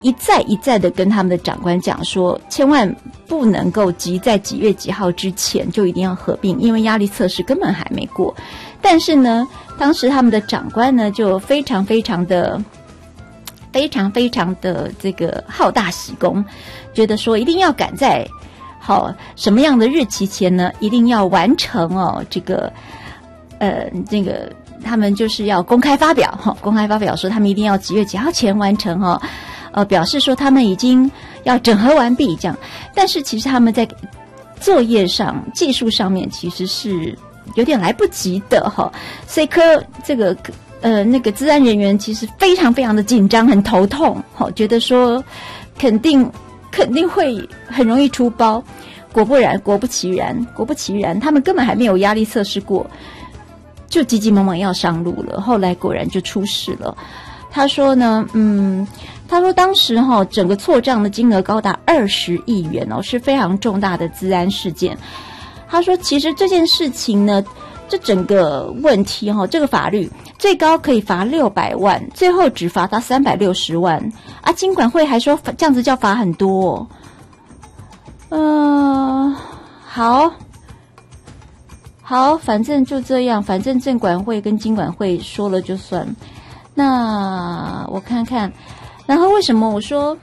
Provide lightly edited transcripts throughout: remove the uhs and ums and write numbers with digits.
一再一再的跟他们的长官讲说，千万不能够急在几月几号之前就一定要合并，因为压力测试根本还没过。但是呢，当时他们的长官呢就非常的这个好大喜功，觉得说一定要赶在什么样的日期前呢，一定要完成这个他们就是要公开发表说他们一定要几月几号前完成表示说他们已经要整合完毕这样。但是其实他们在作业上技术上面其实是有点来不及的所以那个资安人员其实非常的紧张，很头痛觉得说肯定会很容易出包。果不其然他们根本还没有压力测试过，就急急忙忙要上路了，后来果然就出事了。他说呢当时整个错账的金额高达20亿元是非常重大的资安事件。他说其实这件事情呢，这整个问题这个法律最高可以罚600万，最后只罚他360万啊！金管会还说这样子叫罚很多好，反正就这样，反正证管会跟金管会说了就算。那我看看，然后为什么我说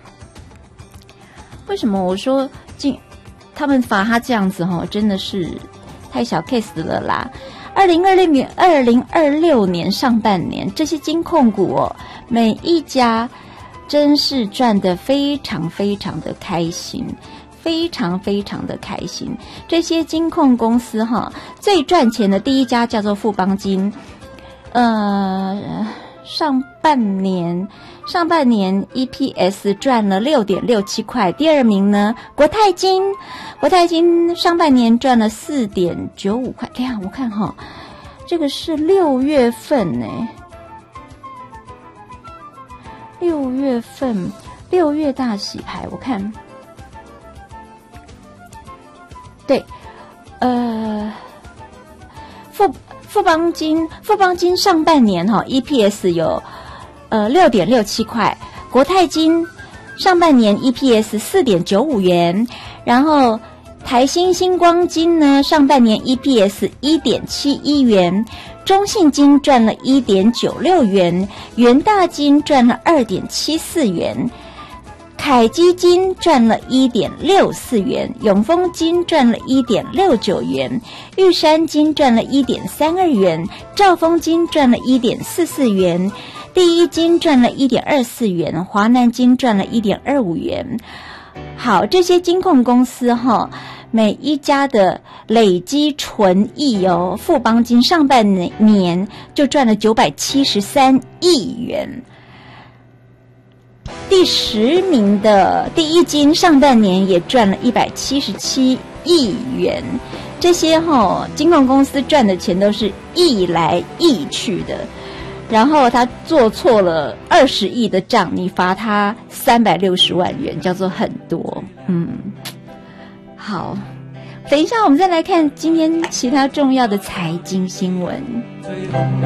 他们罚他这样子真的是太小 case 了啦。2026年上半年，这些金控股每一家真是赚得非常的开心，非常的开心。这些金控公司最赚钱的第一家叫做富邦金，上半年 EPS 赚了 6.67 块。第二名呢，国泰金上半年赚了 4.95 块。哎呀，我看这个是6月份6月大洗牌，我看对，富邦金上半年EPS 有6.67 块，国泰金上半年 EPS 4.95元，然后台新星光金呢上半年 EPS 1.71元，中信金赚了 1.96 元，元大金赚了 2.74 元，凯基金赚了 1.64 元，永丰金赚了 1.69 元，玉山金赚了 1.32 元，兆丰金赚了 1.44 元，第一金赚了 1.24 元，华南金赚了 1.25 元。好，这些金控公司每一家的累积纯益富邦金上半年就赚了973亿元。第10名的第一金上半年也赚了177亿元。这些金控公司赚的钱都是亿来亿去的，然后他做错了20亿的账，你罚他360万元，叫做很多。好，等一下我们再来看今天其他重要的财经新闻。